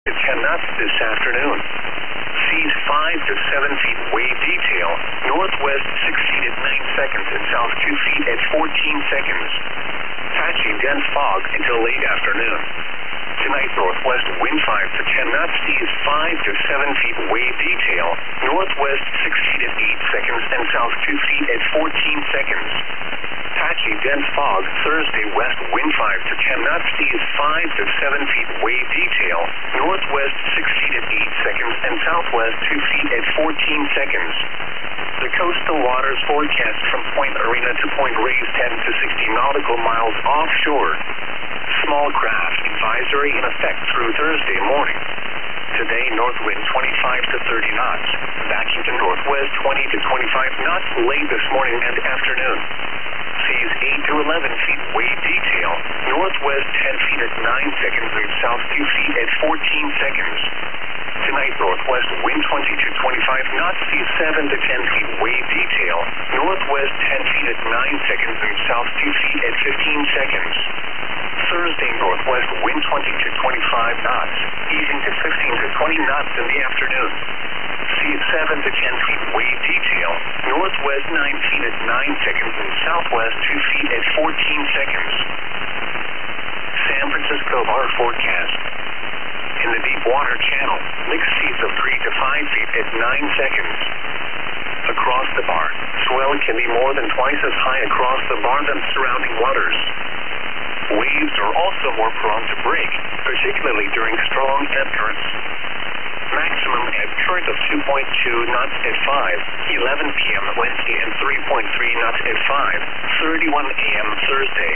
to 10 knots this afternoon. Seas 5 to 7 feet wave detail. Northwest 6 feet at 9 seconds and south 2 feet at 14 seconds. Patchy dense fog until late afternoon. Tonight, northwest wind 5 to 10 knots, seas 5 to 7 feet wave detail. Northwest 6 feet at 8 seconds and south 2 feet at 14 seconds. Patchy dense fog. Thursday, west wind 5 to 10 knots, seas 5 to 7 feet wave detail. Northwest 6 feet at 8 seconds and southwest 2 feet at 14 seconds. The coastal waters forecast from Point Arena to Point Reyes 10 to 60 nautical miles offshore. Small craft advisory in effect through Thursday morning. Today, north wind 25 to 30 knots. Backing to northwest 20 to 25 knots late this morning and afternoon. Seas 8 to 11 feet wave detail. Northwest 10 feet at 9 seconds and south 2 feet at 14 seconds. Tonight, northwest wind 20 to 25 knots, seas 7 to 10 feet wave detail. Northwest 10 feet at 9 seconds and south 2 feet at 15 seconds. Thursday, northwest wind 20 to 25 knots, easing to 15 to 20 knots in the afternoon. Seas 7 to 10 feet wave detail. Northwest 9 feet at 9 seconds and southwest 2 feet at 14 seconds. San Francisco bar forecast. In the deep water channel, mixed seas of 3 to 5 feet at 9 seconds. Across the bar, swell can be more than twice as high across the bar than surrounding waters. Waves are also more prone to break, particularly during strong ebb currents. Maximum ebb current of 2.2 knots at 5, 11 p.m. Wednesday and 3.3 knots at 5:31 a.m. Thursday.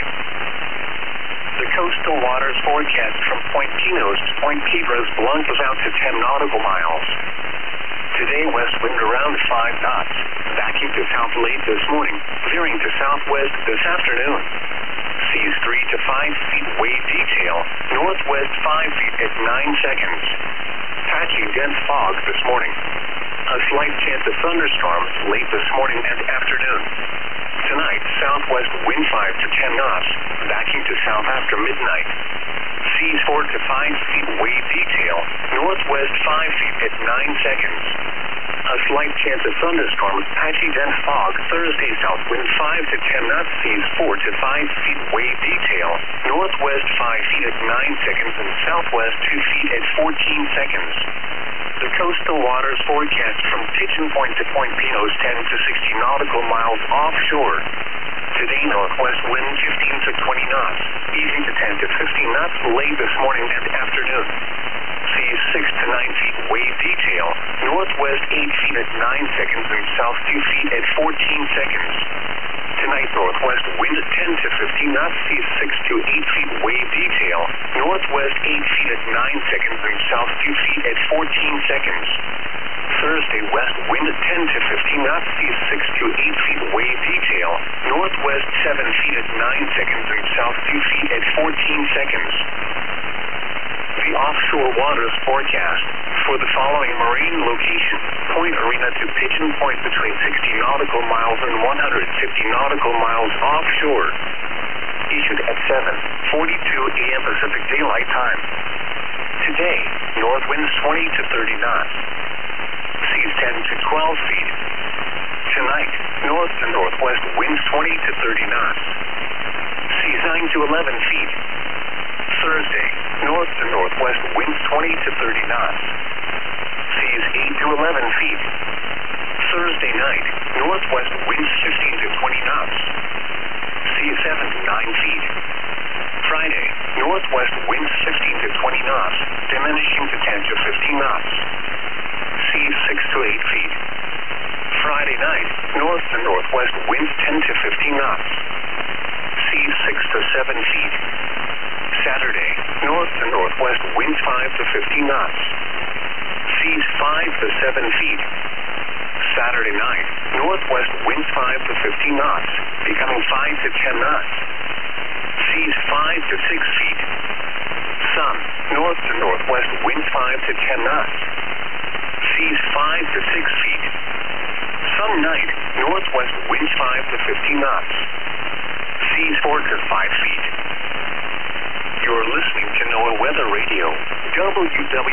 The coastal waters forecast from Point Pinos to Point Cabras Blancas out to 10 nautical miles. Today, west wind around 5 knots, backing to south late this morning, veering to southwest this afternoon. Seas 3 to 5 feet wave detail. Northwest 5 feet at 9 seconds. Patchy dense fog this morning. A slight chance of thunderstorms late this morning and afternoon. Tonight, southwest wind 5 to 10 knots, backing to south after midnight. Seas 4 to 5 feet wave detail. Northwest 5 feet at 9 seconds. A slight chance of thunderstorms, patchy dense fog. Thursday, south wind 5 to 10 knots, seas 4 to 5 feet wave detail. Northwest 5 feet at 9 seconds and southwest 2 feet at 14 seconds. The coastal waters forecast from Pigeon Point to Point Pinos 10 to 60 nautical miles offshore. Today, northwest wind 15 to 20 knots, easing to 10 to 15 knots late this morning and afternoon. Seas 6 to 9 feet wave detail. Northwest 8 feet at 9 seconds and south 2 feet at 14 seconds. Tonight, northwest wind 10 to 15 knots, seas 6 to 8 feet wave detail. Northwest 8 feet at 9 seconds and south 2 feet at 14 seconds. Thursday, west wind 10 to 15 knots, seas 6 to 8 feet wave detail. Northwest 7 feet at 9 seconds and south 2 feet at 14 seconds. The offshore waters forecast for the following marine location: Point Arena to Pigeon Point between 60 nautical miles and 150 nautical miles offshore. Issued at 7:42 a.m. Pacific Daylight Time. Today, north winds 20 to 30 knots. Seas 10 to 12 feet. Tonight, north to northwest winds 20 to 30 knots. Seas 9 to 11 feet. Thursday, north to northwest winds 20 to 30 knots. Seas 8 to 11 feet. Thursday night, northwest winds 15 to 20 knots. Seas 7 to 9 feet. Friday, northwest winds 15 to 20 knots, diminishing to 10 to 15 knots. Seas 6 to 8 feet. Friday night, north to northwest winds 10 to 15 knots. Seas 6 to 7 feet. Saturday, north to northwest winds 5 to 15 knots. Seas 5 to 7 feet. Saturday night, northwest winds 5 to 15 knots, becoming 5 to 10 knots. Seas 5 to 6 feet. Sun, north to northwest winds 5 to 10 knots. Seas 5 to 6 feet. Sun night, northwest winds 5 to 15 knots. Seas 4 to 5 feet. You're listening to NOAA Weather Radio, WW.